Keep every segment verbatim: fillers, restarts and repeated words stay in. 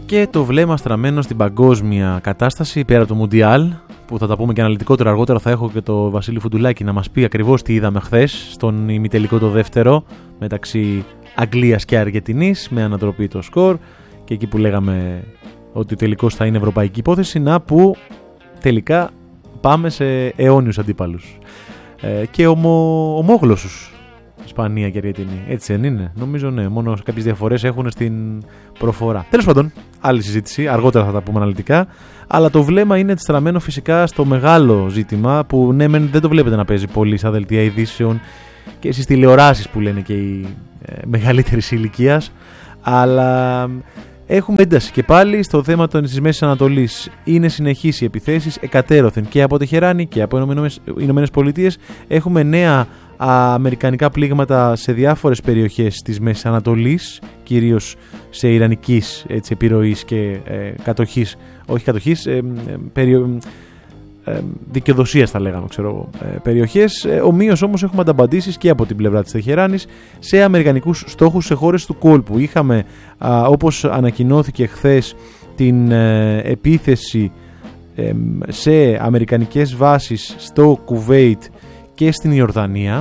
και το βλέμμα στραμμένο στην παγκόσμια κατάσταση πέρα από το Μουντιάλ, που θα τα πούμε και αναλυτικότερα αργότερα. Θα έχω και το Βασίλη Φουντουλάκη να μας πει ακριβώς τι είδαμε χθες στον ημιτελικό το δεύτερο μεταξύ Αγγλίας και Αργεντινής, με ανατροπή το σκορ, και εκεί που λέγαμε ότι ο τελικός θα είναι ευρωπαϊκή υπόθεση, να που τελικά πάμε σε αιώνιους αντίπαλους ε, και ομο, ομόγλωσσους, Ισπανία και Αργεντινή. Έτσι δεν είναι? Νομίζω ναι, μόνο κάποιες διαφορές έχουν στην προφορά. Τέλος πάντων, άλλη συζήτηση, αργότερα θα τα πούμε αναλυτικά. Αλλά το βλέμμα είναι στραμμένο φυσικά στο μεγάλο ζήτημα που ναι, δεν το βλέπετε να παίζει πολύ στα δελτία ειδήσεων και στις τηλεοράσεις που λένε και οι ε, μεγαλύτερης ηλικίας. Αλλά έχουμε ένταση και πάλι στο θέμα της Μέσης Ανατολής. Είναι συνεχείς οι επιθέσεις εκατέρωθεν και από Τεχεράνη και από Ηνωμένες Πολιτείες. Έχουμε νέα α, αμερικανικά πλήγματα σε διάφορες περιοχές της Μέσης Ανατολής, κυρίως σε ιρανικής έτσι, επιρροής και ε, κατοχής, όχι κατοχής, ε, ε, περιο, ε, δικαιοδοσίας θα λέγαμε, ξέρω, ε, περιοχές. Ε, ομοίως όμως έχουμε ανταπαντήσεις και από την πλευρά της Τεχεράνης σε αμερικανικούς στόχους σε χώρες του κόλπου. Είχαμε, α, όπως ανακοινώθηκε χθες, την ε, επίθεση ε, σε αμερικανικές βάσεις στο Κουβέιτ και στην Ιορδανία.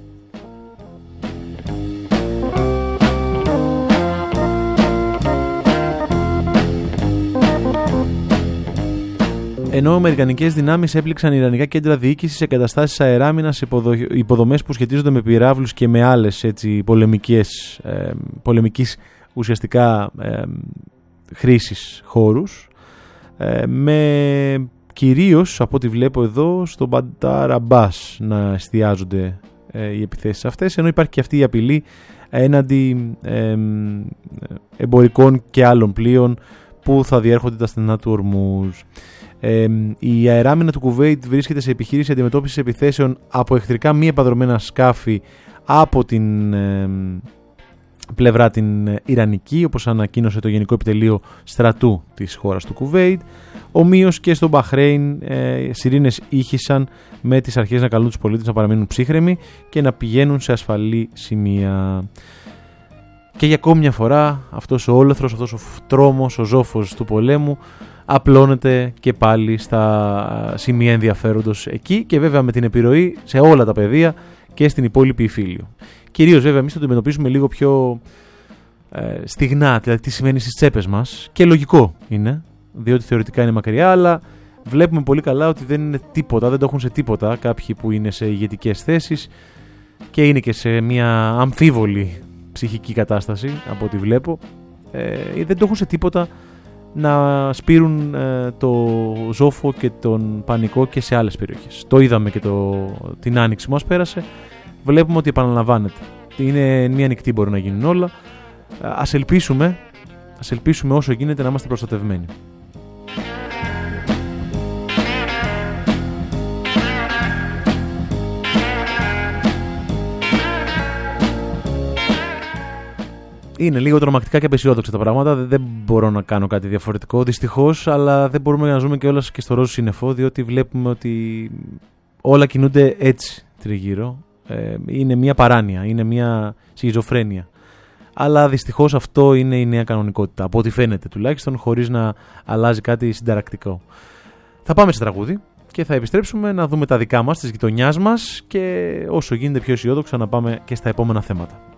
Ενώ αμερικανικές δυνάμεις έπληξαν ιρανικά κέντρα διοίκησης, εγκαταστάσεις αεράμινας, υποδομές που σχετίζονται με πυράβλους και με άλλες έτσι, πολεμικές, ε, πολεμικής ουσιαστικά ε, χρήσης χώρους, ε, με κυρίως από ό,τι βλέπω εδώ στο Μπαντάρ Αμπάς να εστιάζονται ε, οι επιθέσεις αυτές, ενώ υπάρχει και αυτή η απειλή έναντι ε, εμπορικών και άλλων πλοίων που θα διέρχονται τα στενά του Ορμούζ. Ε, η αεράμινα του Κουβέιτ βρίσκεται σε επιχείρηση αντιμετώπισης επιθέσεων από εχθρικά μη επαδρομένα σκάφη από την ε, πλευρά την Ιρανική, όπως ανακοίνωσε το Γενικό Επιτελείο Στρατού της χώρας του Κουβέιτ. Ομοίως και στο Μπαχρέιν ε, σιρήνες ήχησαν με τις αρχές να καλούν τους πολίτες να παραμείνουν ψύχρεμοι και να πηγαίνουν σε ασφαλή σημεία. Και για ακόμη μια φορά αυτός ο όλεθρος, αυτός ο τρόμος, ο ζόφος του πολέμου απλώνεται και πάλι στα σημεία ενδιαφέροντος εκεί και βέβαια με την επιρροή σε όλα τα πεδία και στην υπόλοιπη Ιφίλιο. Κυρίως βέβαια εμείς το αντιμετωπίσουμε λίγο πιο ε, στιγνά, δηλαδή τι σημαίνει στις τσέπες μας, και λογικό είναι, διότι θεωρητικά είναι μακριά, αλλά βλέπουμε πολύ καλά ότι δεν είναι τίποτα, δεν το έχουν σε τίποτα κάποιοι που είναι σε ηγετικές θέσεις και είναι και σε μια αμφίβολη ψυχική κατάσταση από ό,τι βλέπω, ε, δεν το έχουν σε τίποτα να σπείρουν ε, το ζόφο και τον πανικό και σε άλλες περιοχές. Το είδαμε και το, την άνοιξη που μας πέρασε. Βλέπουμε ότι επαναλαμβάνεται. Είναι μία νυχτή, μπορεί να γίνουν όλα. Ας ελπίσουμε, ας ελπίσουμε όσο γίνεται να είμαστε προστατευμένοι. Είναι λίγο τρομακτικά και απεσιόδοξα τα πράγματα. Δεν μπορώ να κάνω κάτι διαφορετικό, δυστυχώς, αλλά δεν μπορούμε να ζούμε κιόλας και στο ροζ σύννεφο, διότι βλέπουμε ότι όλα κινούνται έτσι τριγύρω. Ε, είναι μια παράνοια, είναι μια σχιζοφρένεια. Αλλά δυστυχώς αυτό είναι η νέα κανονικότητα, από ό,τι φαίνεται τουλάχιστον, χωρίς να αλλάζει κάτι συνταρακτικό. Θα πάμε σε τραγούδι και θα επιστρέψουμε να δούμε τα δικά μας, της γειτονιάς μας, και όσο γίνεται πιο αισιόδοξα να πάμε και στα επόμενα θέματα.